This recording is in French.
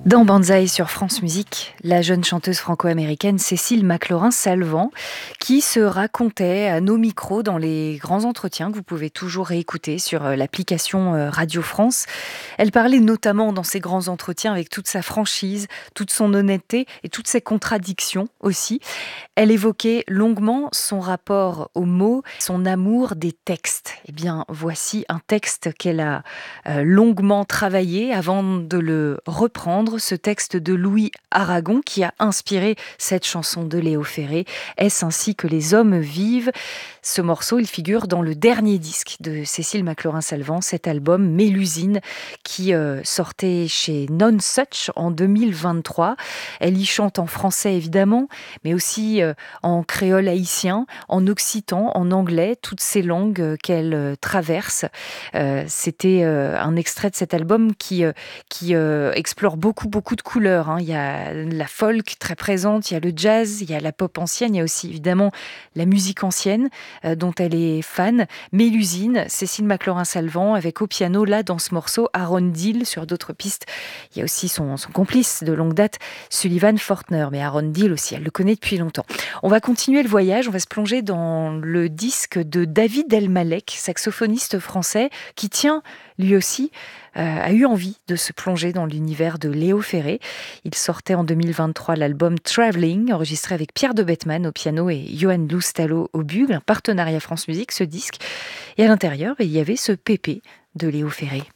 Dans Banzai sur France Musique, la jeune chanteuse franco-américaine Cécile McLorin-Salvant qui se racontait à nos micros dans les grands entretiens que vous pouvez toujours réécouter sur l'application Radio France. Elle parlait notamment dans ces grands entretiens avec toute sa franchise, toute son honnêteté et toutes ses contradictions aussi. Elle évoquait longuement son rapport aux mots, son amour des textes. Eh bien, voici un texte qu'elle a longuement travaillé avant de le reprendre, ce texte de Louis Aragon qui a inspiré cette chanson de Léo Ferré. Est-ce ainsi que les hommes vivent ? Ce morceau, il figure dans le dernier disque de Cécile McLorin-Salvant, cet album Mélusine qui sortait chez Nonesuch en 2023. Elle y chante en français évidemment, mais aussi en créole haïtien, en occitan, en anglais, toutes ces langues qu'elle traverse. C'était un extrait de cet album qui explore beaucoup de couleurs. Il y a la folk très présente, il y a le jazz, il y a la pop ancienne, il y a aussi évidemment la musique ancienne dont elle est fan. Mélusine, Cécile McLorin-Salvant avec au piano là dans ce morceau Aaron Deal. Sur d'autres pistes, il y a aussi son complice de longue date, Sullivan Fortner. Mais Aaron Deal aussi, elle le connaît depuis longtemps. On va continuer le voyage, on va se plonger dans le disque de David Elmalek, saxophoniste français qui tient lui aussi a eu envie de se plonger dans l'univers de Léo Ferré. Il sortait en 2023 l'album Traveling, enregistré avec Pierre de Bettman au piano et Johan Loustalot au bugle, un partenariat France Musique, ce disque. Et à l'intérieur, il y avait ce pépé de Léo Ferré.